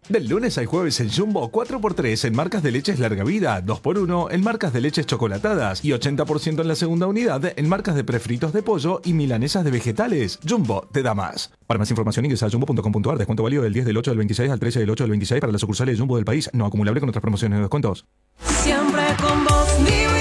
Del lunes al jueves en Jumbo, 4x3 en marcas de leches larga vida, 2x1 en marcas de leches chocolatadas y 80% en la segunda unidad en marcas de prefritos de pollo y milanesas de vegetales. Jumbo te da más. Para más información ingresa a jumbo.com.ar. Descuento válido del 10 del 8 del 26 al 13 del 8 del 26 para las sucursales de Jumbo del país. No acumulable con otras promociones de descuentos. Siempre con vos,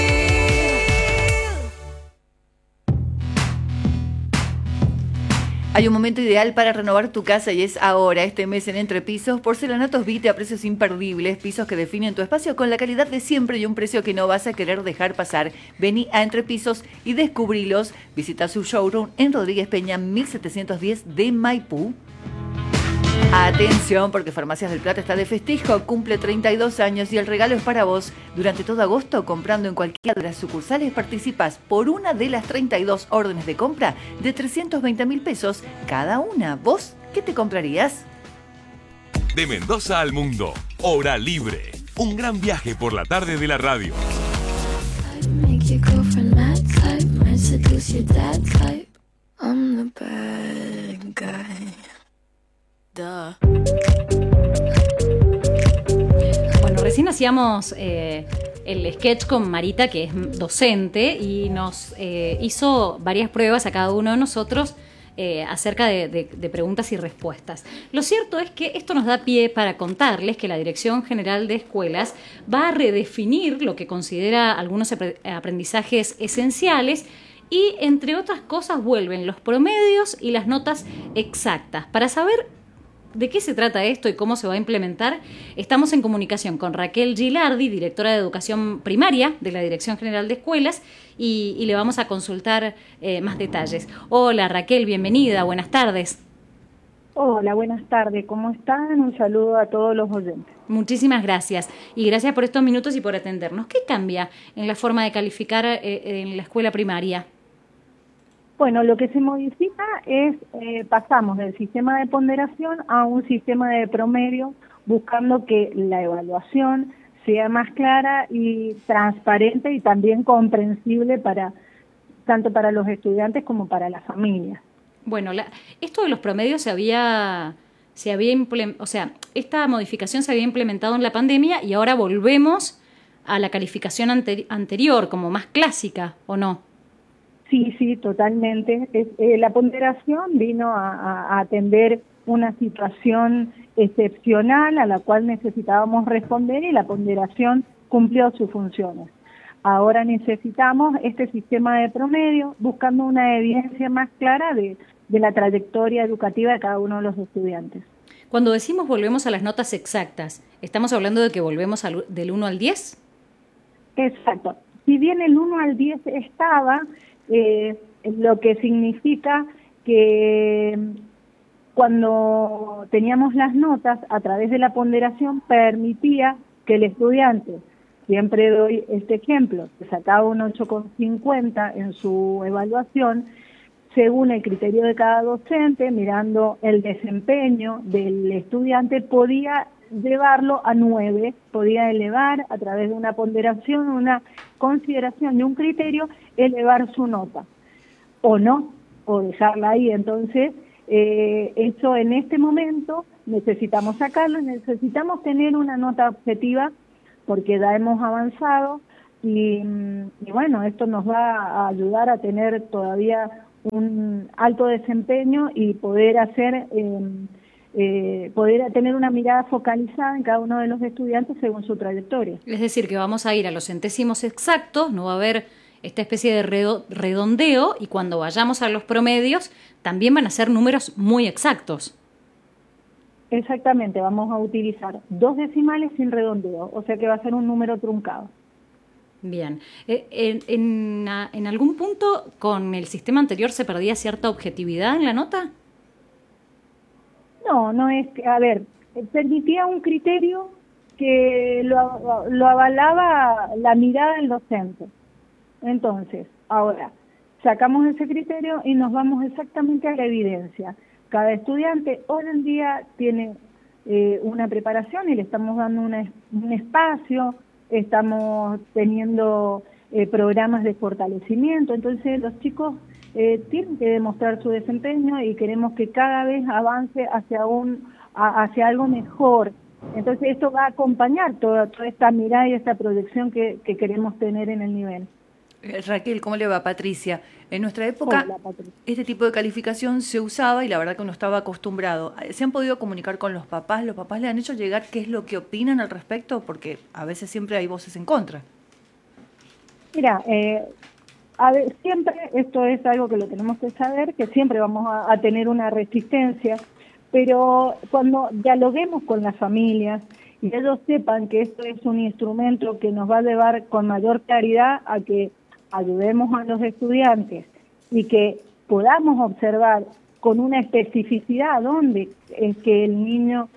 Hay un momento ideal para renovar tu casa y es ahora. Este mes en Entrepisos, porcelanatos Vite a precios imperdibles, pisos que definen tu espacio con la calidad de siempre y un precio que no vas a querer dejar pasar. Vení a Entrepisos y descubrilos. Visita su showroom en Rodríguez Peña 1710 de Maipú. Atención, porque Farmacias del Plata está de festejo, cumple 32 años y el regalo es para vos. Durante todo agosto, comprando en cualquiera de las sucursales, participas por una de las 32 órdenes de compra de 320.000 pesos cada una. ¿Vos qué te comprarías? De Mendoza al mundo, Hora Libre. Un gran viaje por la tarde de la radio. Bueno, recién hacíamos el sketch con Marita, que es docente, y nos hizo varias pruebas a cada uno de nosotros acerca de preguntas y respuestas. Lo cierto es que esto nos da pie para contarles que la Dirección General de Escuelas va a redefinir lo que considera algunos aprendizajes esenciales y, entre otras cosas, vuelven los promedios y las notas exactas. Para saber ¿de qué se trata esto y cómo se va a implementar? Estamos en comunicación con Raquel Gilardi, directora de Educación Primaria de la Dirección General de Escuelas, y le vamos a consultar más detalles. Hola Raquel, bienvenida, buenas tardes. Hola, buenas tardes, ¿cómo están? Un saludo a todos los oyentes. Muchísimas gracias, y gracias por estos minutos y por atendernos. ¿Qué cambia en la forma de calificar en la escuela primaria? Bueno, lo que se modifica es, pasamos del sistema de ponderación a un sistema de promedio, buscando que la evaluación sea más clara y transparente y también comprensible tanto para los estudiantes como para las familias. Bueno, esto de los promedios esta modificación se había implementado en la pandemia y ahora volvemos a la calificación anterior, como más clásica, ¿o no? Sí, totalmente. La ponderación vino a atender una situación excepcional a la cual necesitábamos responder y la ponderación cumplió sus funciones. Ahora necesitamos este sistema de promedio buscando una evidencia más clara de la trayectoria educativa de cada uno de los estudiantes. Cuando decimos volvemos a las notas exactas, ¿estamos hablando de que volvemos del 1 al 10? Exacto. Si bien el 1 al 10 estaba, lo que significa que cuando teníamos las notas a través de la ponderación permitía que el estudiante, siempre doy este ejemplo, que sacaba un 8,50 en su evaluación, según el criterio de cada docente, mirando el desempeño del estudiante, podía llevarlo a 9, podía elevar a través de una ponderación, una consideración y un criterio, elevar su nota, o no, o dejarla ahí. Entonces, eso en este momento necesitamos sacarlo, necesitamos tener una nota objetiva, porque ya hemos avanzado, y bueno, esto nos va a ayudar a tener todavía un alto desempeño y poder hacer... poder tener una mirada focalizada en cada uno de los estudiantes según su trayectoria. Es decir, que vamos a ir a los centésimos exactos, no va a haber esta especie de redondeo, y cuando vayamos a los promedios también van a ser números muy exactos. Exactamente, vamos a utilizar 2 decimales sin redondeo, o sea que va a ser un número truncado. Bien. ¿En algún punto con el sistema anterior se perdía cierta objetividad en la nota? No es que, a ver, permitía un criterio que lo avalaba la mirada del docente. Entonces, ahora, sacamos ese criterio y nos vamos exactamente a la evidencia. Cada estudiante hoy en día tiene una preparación y le estamos dando un espacio, estamos teniendo programas de fortalecimiento, entonces los chicos tienen que demostrar su desempeño y queremos que cada vez avance hacia algo mejor, Entonces esto va a acompañar toda esta mirada y esta proyección que queremos tener en el nivel. Raquel, ¿cómo le va? Patricia. En nuestra época, Hola, Patricia. este tipo de calificación se usaba y la verdad que uno estaba acostumbrado. ¿Se han podido comunicar con los papás? ¿Los papás le han hecho llegar qué es lo que opinan al respecto? Porque a veces siempre hay voces en contra. Mira, a ver, siempre esto es algo que lo tenemos que saber, que siempre vamos a tener una resistencia, pero cuando dialoguemos con las familias y ellos sepan que esto es un instrumento que nos va a llevar con mayor claridad a que ayudemos a los estudiantes y que podamos observar con una especificidad dónde es que el niño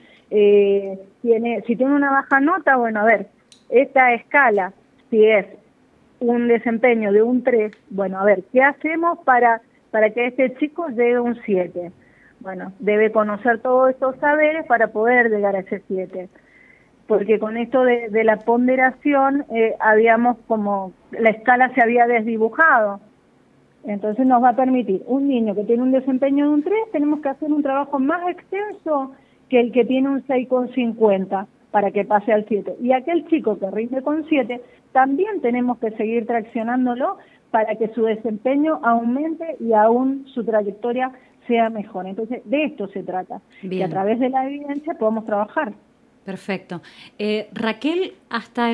si tiene una baja nota, bueno, a ver, esta escala, si es un desempeño de un 3, bueno, a ver, ¿qué hacemos para que este chico llegue a un 7? Bueno, debe conocer todos estos saberes para poder llegar a ese 7. Porque con esto de la ponderación, habíamos como, la escala se había desdibujado. Entonces nos va a permitir, un niño que tiene un desempeño de un 3, tenemos que hacer un trabajo más extenso que el que tiene un 6,50 para que pase al 7. Y aquel chico que rinde con 7, también tenemos que seguir traccionándolo para que su desempeño aumente y aún su trayectoria sea mejor. Entonces, de esto se trata, Bien. que a través de la evidencia podamos trabajar. Perfecto. Raquel, hasta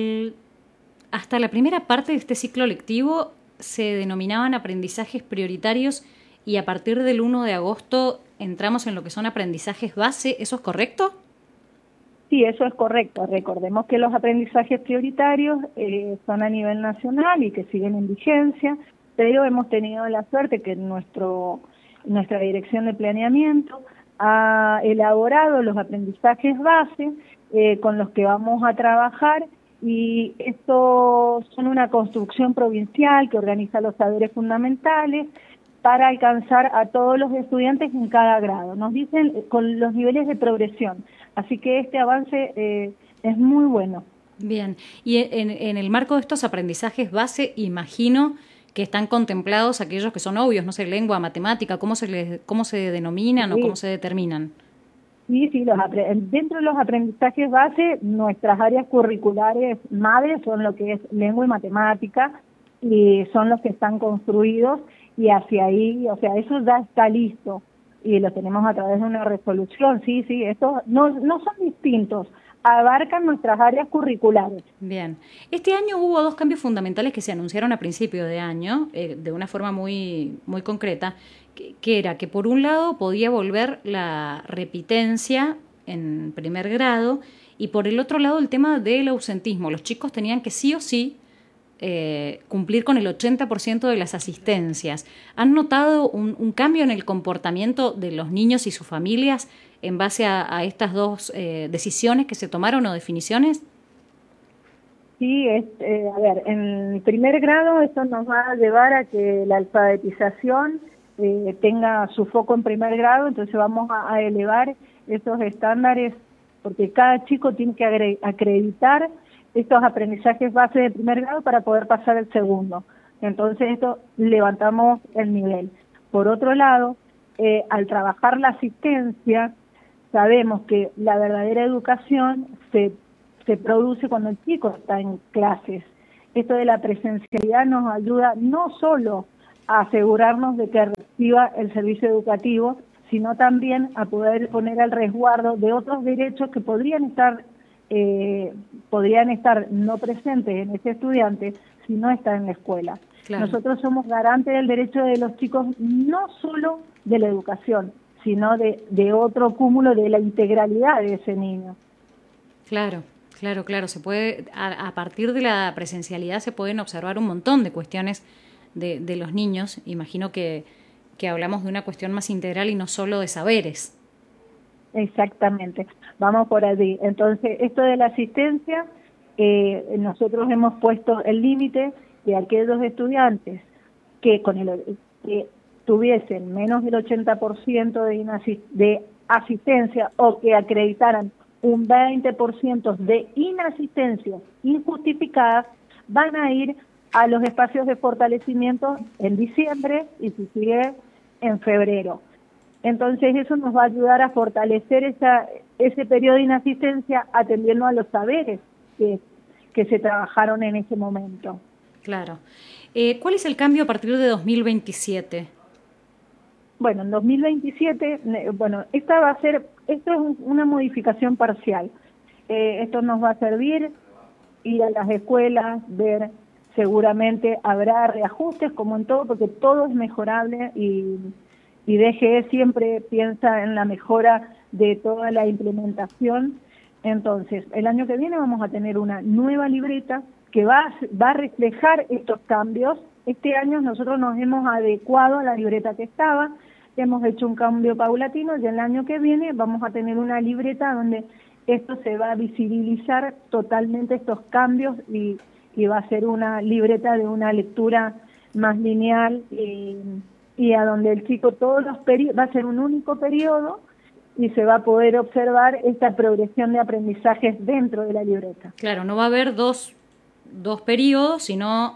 la primera parte de este ciclo lectivo se denominaban aprendizajes prioritarios y a partir del 1 de agosto entramos en lo que son aprendizajes base. ¿Eso es correcto? Sí, eso es correcto. Recordemos que los aprendizajes prioritarios son a nivel nacional y que siguen en vigencia, pero hemos tenido la suerte que nuestra dirección de planeamiento ha elaborado los aprendizajes base con los que vamos a trabajar, y estos son una construcción provincial que organiza los saberes fundamentales para alcanzar a todos los estudiantes en cada grado. Nos dicen con los niveles de progresión, así que este avance es muy bueno. Bien, y en el marco de estos aprendizajes base, imagino que están contemplados aquellos que son obvios, no sé, lengua, matemática, ¿cómo se denominan o cómo se determinan? Sí, dentro de los aprendizajes base, nuestras áreas curriculares madres son lo que es lengua y matemática, y son los que están construidos, y hacia ahí, o sea, eso ya está listo, y lo tenemos a través de una resolución. Sí, estos no son distintos, abarcan nuestras áreas curriculares. Bien. Este año hubo 2 cambios fundamentales que se anunciaron a principio de año, de una forma muy, muy concreta, que era que por un lado podía volver la repitencia en primer grado y por el otro lado el tema del ausentismo. Los chicos tenían que sí o sí cumplir con el 80% de las asistencias. ¿Han notado un cambio en el comportamiento de los niños y sus familias en base a estas 2 decisiones que se tomaron o definiciones? Sí, a ver, en primer grado esto nos va a llevar a que la alfabetización tenga su foco en primer grado, entonces vamos a elevar esos estándares porque cada chico tiene que acreditar estos aprendizajes base de primer grado para poder pasar el segundo. Entonces esto levantamos el nivel. Por otro lado, al trabajar la asistencia, sabemos que la verdadera educación se produce cuando el chico está en clases. Esto de la presencialidad nos ayuda no solo a asegurarnos de que reciba el servicio educativo, sino también a poder poner al resguardo de otros derechos que podrían estar no presentes en ese estudiante si no está en la escuela. Claro. Nosotros somos garantes del derecho de los chicos, no solo de la educación, sino de otro cúmulo de la integralidad de ese niño. Claro. Se puede, a partir de la presencialidad se pueden observar un montón de cuestiones de los niños. Imagino que hablamos de una cuestión más integral y no solo de saberes. Exactamente, vamos por allí. Entonces, esto de la asistencia, nosotros hemos puesto el límite de aquellos estudiantes que tuviesen menos del 80% de asistencia o que acreditaran un 20% de inasistencias injustificadas, van a ir a los espacios de fortalecimiento en diciembre y si sigue en febrero. Entonces eso nos va a ayudar a fortalecer ese periodo de inasistencia atendiendo a los saberes que se trabajaron en ese momento. Claro. ¿Cuál es el cambio a partir de 2027? Bueno, en 2027, esto es una modificación parcial. Esto nos va a servir ir a las escuelas, ver, seguramente habrá reajustes como en todo, porque todo es mejorable y DGE siempre piensa en la mejora de toda la implementación. Entonces, el año que viene vamos a tener una nueva libreta que va a reflejar estos cambios. Este año nosotros nos hemos adecuado a la libreta que estaba, hemos hecho un cambio paulatino y el año que viene vamos a tener una libreta donde esto se va a visibilizar totalmente, estos cambios, y va a ser una libreta de una lectura más lineal y a donde el chico todos los periodos, va a ser un único periodo y se va a poder observar esta progresión de aprendizajes dentro de la libreta. Claro, no va a haber dos periodos, sino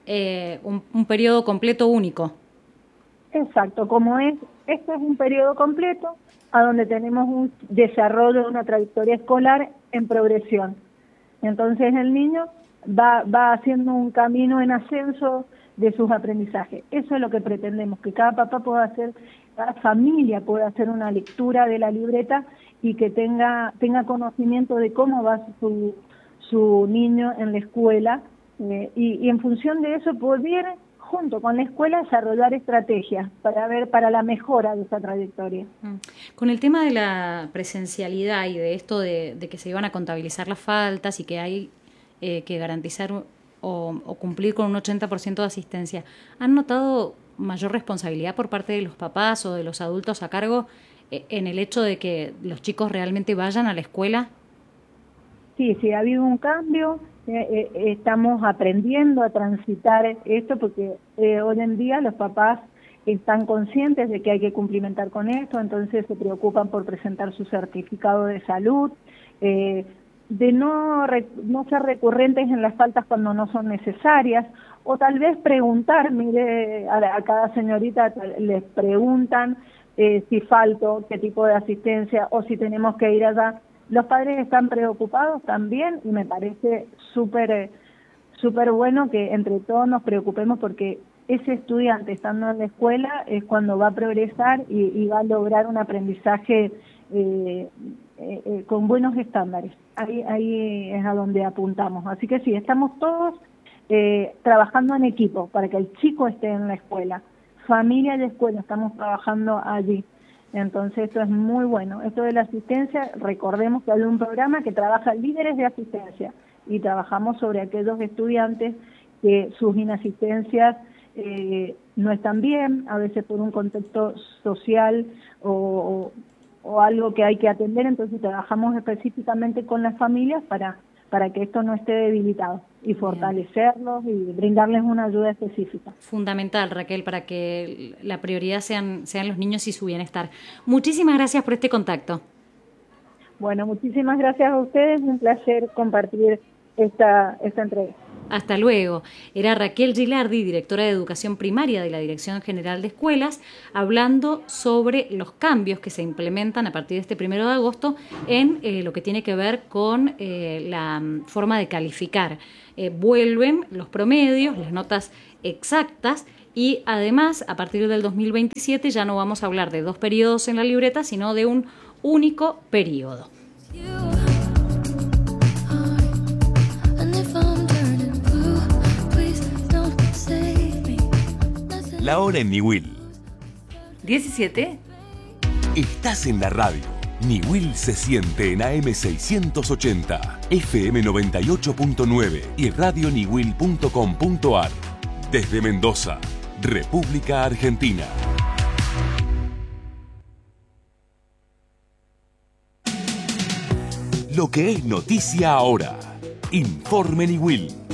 un periodo completo único. Exacto, esto es un periodo completo a donde tenemos un desarrollo de una trayectoria escolar en progresión. Entonces el niño va haciendo un camino en ascenso de sus aprendizajes. Eso es lo que pretendemos, que cada papá pueda hacer, cada familia pueda hacer una lectura de la libreta y que tenga conocimiento de cómo va su niño en la escuela y en función de eso poder, junto con la escuela, desarrollar estrategias para la mejora de esa trayectoria. Con el tema de la presencialidad y de esto de que se iban a contabilizar las faltas y que hay que garantizar o cumplir con un 80% de asistencia, ¿han notado mayor responsabilidad por parte de los papás o de los adultos a cargo en el hecho de que los chicos realmente vayan a la escuela? Sí, ha habido un cambio. Estamos aprendiendo a transitar esto porque hoy en día los papás están conscientes de que hay que cumplimentar con esto, entonces se preocupan por presentar su certificado de salud, de no ser recurrentes en las faltas cuando no son necesarias, o tal vez preguntar, mire, a cada señorita les preguntan si falto, qué tipo de asistencia, o si tenemos que ir allá. Los padres están preocupados también y me parece súper bueno que entre todos nos preocupemos porque ese estudiante estando en la escuela es cuando va a progresar y va a lograr un aprendizaje con buenos estándares. Ahí es a donde apuntamos. Así que sí, estamos todos trabajando en equipo para que el chico esté en la escuela. Familia y escuela, estamos trabajando allí. Entonces esto es muy bueno. Esto de la asistencia, recordemos que hay un programa que trabaja líderes de asistencia y trabajamos sobre aquellos estudiantes que sus inasistencias no están bien, a veces por un contexto social o algo que hay que atender, entonces trabajamos específicamente con las familias para que esto no esté debilitado y fortalecerlos y brindarles una ayuda específica. Fundamental, Raquel, para que la prioridad sean los niños y su bienestar. Muchísimas gracias por este contacto. Bueno, muchísimas gracias a ustedes, un placer compartir esta entrevista. Hasta luego. Era Raquel Gilardi, directora de Educación Primaria de la Dirección General de Escuelas, hablando sobre los cambios que se implementan a partir de este 1 de agosto en lo que tiene que ver con la forma de calificar. Vuelven los promedios, las notas exactas y además a partir del 2027 ya no vamos a hablar de 2 periodos en la libreta, sino de un único periodo. La hora en Niwil. 17. Estás en la radio. Niwil se siente en AM680, FM 98.9 y radioniwil.com.ar. Desde Mendoza, República Argentina. Lo que es noticia ahora. Informe Niwil.